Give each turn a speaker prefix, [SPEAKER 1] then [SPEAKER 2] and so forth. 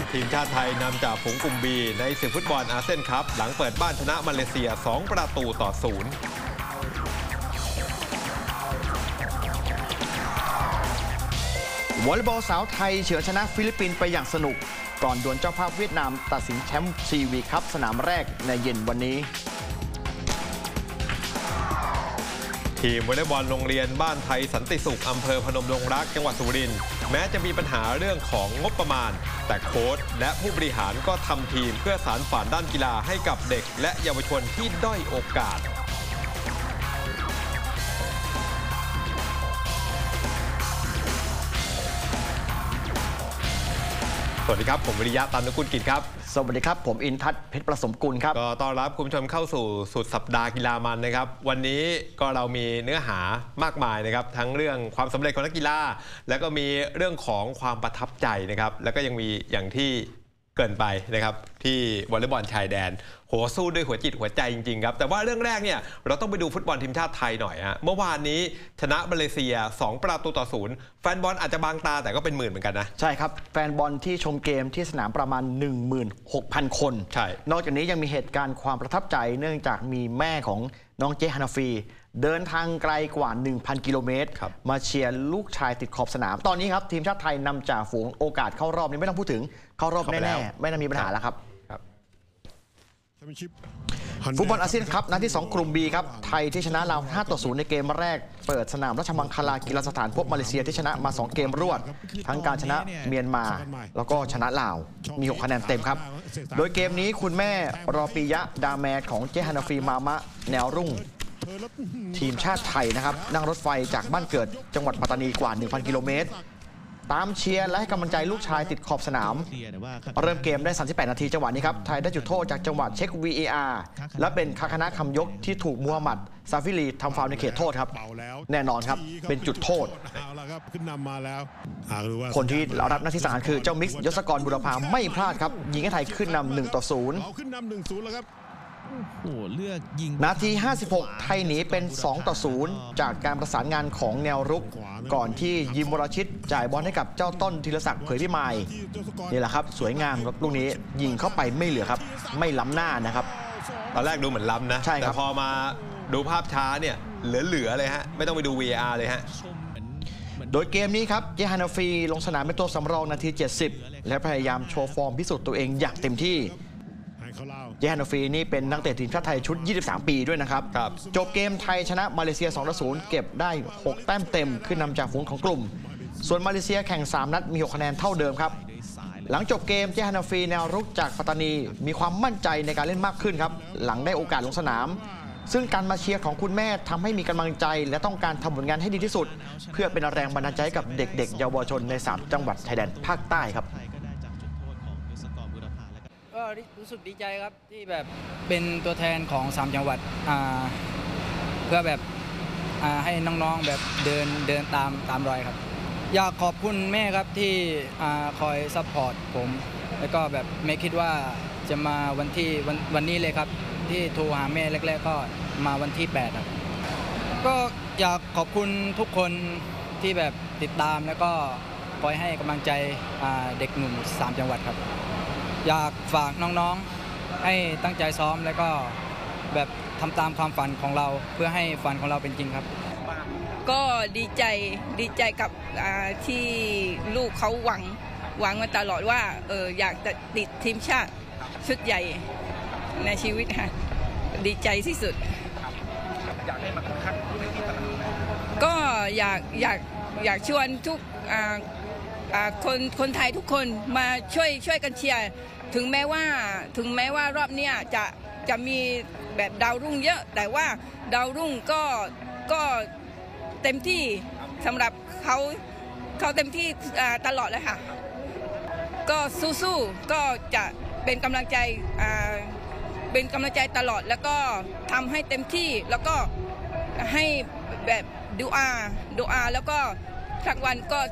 [SPEAKER 1] ทีมชาติไทยนำจากฝูงกลุ่ม B ในศึกฟุตบอลอาเซียนคัพหลังเปิดบ้านชนะมาเลเซีย2-0
[SPEAKER 2] วอลเลย์บอลสาวไทยเฉือนชนะฟิลิปปินส์ไปอย่างสนุกก่อนดวลเจ้าภาพเวียดนามตัดสินแชมป์ซีวีคัพสนามแรกในเย็นวันนี้
[SPEAKER 1] ทีมวอลเลย์บอลโรงเรียนบ้านไทยสันติสุขอำเภอพนมดงรักจังหวัดสุรินทร์แม้จะมีปัญหาเรื่องของงบประมาณแต่โค้ชและผู้บริหารก็ทำทีมเพื่อสานฝันด้านกีฬาให้กับเด็กและเยาวชนที่ด้อยโอกาสสวัสดีครับผมวิริยะ ตันกุลกิจครับ
[SPEAKER 2] สวัสดีครับผมอินทัศน์เพชรประสมกุลครับ
[SPEAKER 1] ก็ต้อนรับคุณผู้ชมเข้าสู่สุดสัปดาห์กีฬามันนะครับวันนี้ก็เรามีเนื้อหามากมายนะครับทั้งเรื่องความสำเร็จของนักกีฬาแล้วก็มีเรื่องของความประทับใจนะครับแล้วก็ยังมีอย่างที่เกินไปนะครับที่วอลเลย์บอลชายแดนโหสู้ด้วยหัวจิตหัวใจจริงๆครับแต่ว่าเรื่องแรกเนี่ยเราต้องไปดูฟุตบอลทีมชาติไทยหน่อยฮะเมื่อวานนี้ชนะมาเลเซีย2-0แฟนบอลอาจจะบางตาแต่ก็เป็นหมื่นเหมือนกันนะ
[SPEAKER 2] ใช่ครับแฟนบอลที่ชมเกมที่สนามประมาณ 16,000 คน
[SPEAKER 1] ใช่
[SPEAKER 2] นอกจากนี้ยังมีเหตุการณ์ความประทับใจเนื่องจากมีแม่ของน้องเจฮานาฟีเดินทางไกลกว่า 1,000 กิโลเมตรมาเชียร์ลูกชายติดขอบสนามตอนนี้ครับทีมชาติไทยนำจ่าฝูงโอกาสเข้ารอบนี้ไม่ต้องพูดถึงเข้ารอบแน่ๆไม่น่ามีปัญหาแล้วครับฟุตบอลอาเซียนคัพนัดที่2กลุ่ม B ครับไทยที่ชนะลาว5-0ในเกมแรกเปิดสนามราชมังคลากีฬาสถานพบมาเลเซียที่ชนะมา2เกมรวดทั้งการชนะเมียนมาแล้วก็ชนะลาวมี6คะแนนเต็มครับโดยเกมนี้คุณแม่รอปิยะดาแมของเจฮานาฟีมามะแนวรุ่งทีมชาติไทยนะครับนั่งรถไฟจากบ้านเกิดจังหวัดปัตตานีกว่า 1,000 กิโลเมตรตามเชียร์และให้กำลังใจลูกชายติดขอบสนามเริ่มเกมได้38นาทีจังหวะนี้ครับไทยได้จุดโทษจากจังหวะเช็ค VAR และเป็นคาคณะคำยกที่ถูกมูฮัมหมัดซาฟิลีทำฟาวล์ในเขตโทษครับแน่นอนครับเป็นจุดโทษคนที่รับหน้าที่สังหารคือเจ้ามิกซ์ยศกรบุรพาไม่พลาดครับยิงให้ไทยขึ้นนำ1-0นาที56ไทยหนีเป็น2-0จากการประสานงานของแนวรุกก่อนที่ยิมวรชิตจ่ายบอลให้กับเจ้าต้นธีรศักดิ์เผยพิมายนี่แหละครับสวยงามลูกนี้ยิงเข้าไปไม่เหลือครับไม่ล้ำหน้านะครับ
[SPEAKER 1] ตอนแรกดูเหมือนล้ำนะแต่พอมาดูภาพช้าเนี่ยเหลือเลยฮะไม่ต้องไปดู VAR เลยฮะ
[SPEAKER 2] โดยเกมนี้ครับเจฮานาฟีลงสนามเป็นตัวสำรองนาที70และพยายามโชว์ฟอร์มพิสูจน์ตัวเองอย่างเต็มที่เจฮานาฟีนี่เป็นนักเตะทีมชาติไทยชุด23ปีด้วยนะครับจบเกมไทยชนะมาเลเซีย2-0เก็บได้6แต้มเต็มขึ้นนำจากฝูงของกลุ่มส่วนมาเลเซียแข่ง3นัดมี6คะแนนเท่าเดิมครับหลังจบเกมเจฮานาฟีแนวรุกจากปัตตานีมีความมั่นใจในการเล่นมากขึ้นครับหลังได้โอกาสลงสนามซึ่งการมาเชียร์ของคุณแม่ทำให้มีกำลังใจและต้องการทำผลงานให้ดีที่สุดเพื่อเป็นแรงบันดาลใจกับเด็กๆเยาวชนใน3จังหวัดชายแดนภาคใต้ครับ
[SPEAKER 3] ก็รู้สึกดีใจครับที่แบบเป็นตัวแทนของ3จังหวัดเพื่อแบบให้น้องๆแบบเดินตามรอยครับอยากขอบคุณแม่ครับที่คอยซัพพอร์ตผมแล้วก็แบบไม่คิดว่าจะมาวันนี้เลยครับที่โทรหาแม่แรกๆก็มาวันที่8ครับก็อยากขอบคุณทุกคนที่แบบติดตามแล้วก็คอยให้กำลังใจเด็กหนุ่ม3จังหวัดครับอยากฝากน้องๆให้ตั้งใจซ้อมแล้วก็แบบทำตามความฝันของเราเพื่อให้ฝันของเราเป็นจริงครับ
[SPEAKER 4] ก็ดีใจกับที่ลูกเขาหวังมาตลอดว่าอยากจะติดทีมชาติชุดใหญ่ในชีวิตค่ะดีใจที่สุดอยากให้มาคัดก็อยากชวนทุกคนไทยทุกคนมาช่วยกันเชียร์ถึงแม้ว่ารอบนี้จะมีแบบดาวรุ่งเยอะแต่ว่าดาวรุ่งก็เต็มที่สำหรับเขาเต็มที่ตลอดเลยค่ะก็สู้ๆก็จะเป็นกำลังใจตลอดแล้วก็ทำให้เต็มที่แล้วก็ให้แบบดูอาแล้วก็สักวันก็